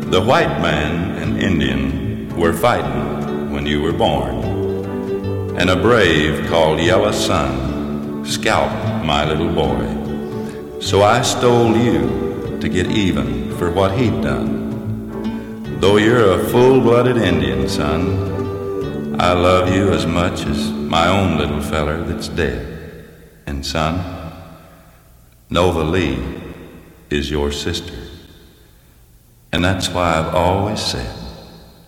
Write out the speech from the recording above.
The white man and Indian were fighting when you were born, and a brave called Yellow Sun scalped my little boy. So I stole you to get even for what he'd done. Though you're a full-blooded Indian, son, I love you as much as my own little feller that's dead. And son, Nova Lee is your sister. And that's why I've always said